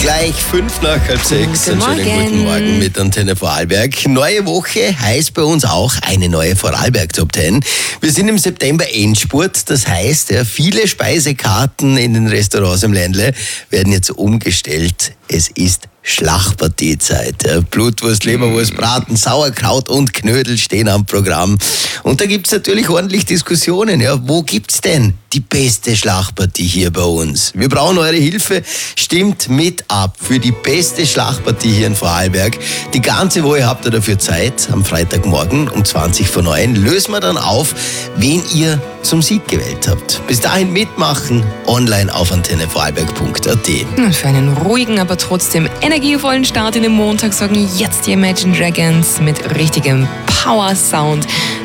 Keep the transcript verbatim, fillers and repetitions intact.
Gleich fünf nach halb sechs. Guten Einen schönen Morgen. guten Morgen mit Antenne Vorarlberg. Neue Woche heißt bei uns auch eine neue Vorarlberg Top zehn. Wir sind im September Endspurt. Das heißt, ja, viele Speisekarten in den Restaurants im Ländle werden jetzt umgestellt. Es ist Schlachtpartiezeit. Ja, Blutwurst, Leberwurst, Braten, Sauerkraut und Knödel stehen am Programm. Und da gibt's natürlich ordentlich Diskussionen. Ja, wo gibt's denn die beste Schlachtpartie hier bei uns? Wir brauchen eure Hilfe. Stimmt mit ab für die beste Schlachtpartie hier in Vorarlberg. Die ganze Woche habt ihr dafür Zeit. Am Freitagmorgen um zwanzig vor neun lösen wir dann auf, wen ihr zum Sieg gewählt habt. Bis dahin mitmachen, online auf antenne vorarlberg punkt a t. Und für einen ruhigen, aber trotzdem energievollen Start in den Montag sorgen jetzt die Imagine Dragons mit richtigem Power-Sound.